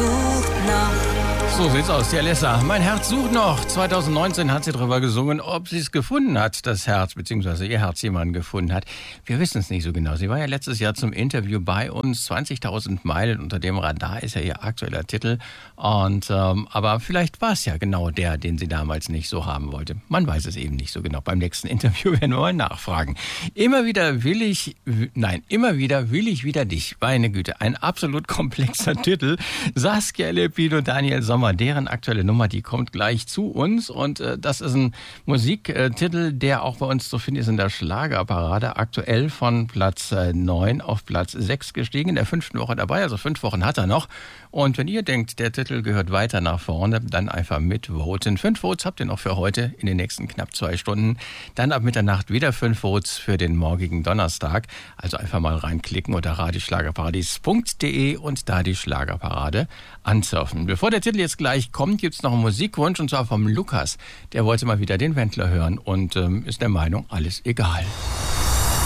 sucht noch. So sieht's aus, die Alessa. Mein Herz sucht noch. 2019 hat sie darüber gesungen, ob sie es gefunden hat, das Herz, beziehungsweise ihr Herz jemanden gefunden hat. Wir wissen es nicht so genau. Sie war ja letztes Jahr zum Interview bei uns. 20.000 Meilen unter dem Radar ist ja ihr aktueller Titel. Und aber vielleicht war es ja genau der, den sie damals nicht so haben wollte. Man weiß es eben nicht so genau. Beim nächsten Interview werden wir mal nachfragen. Immer wieder will ich wieder dich. Meine Güte, ein absolut komplexer Titel. Saskia Lepid und Daniel Sommer. Deren aktuelle Nummer, die kommt gleich zu uns und das ist ein Musiktitel, der auch bei uns zu finden ist in der Schlagerparade, aktuell von Platz 9 auf Platz 6 gestiegen, in der 5. Woche dabei, also 5 Wochen hat er noch. Und wenn ihr denkt, der Titel gehört weiter nach vorne, dann einfach mitvoten. 5 Votes habt ihr noch für heute in den nächsten knapp 2 Stunden. Dann ab Mitternacht wieder 5 Votes für den morgigen Donnerstag. Also einfach mal reinklicken unter radioschlagerparadies.de und da die Schlagerparade ansurfen. Bevor der Titel jetzt gleich kommt, gibt's noch einen Musikwunsch und zwar vom Lukas. Der wollte mal wieder den Wendler hören und ist der Meinung, alles egal.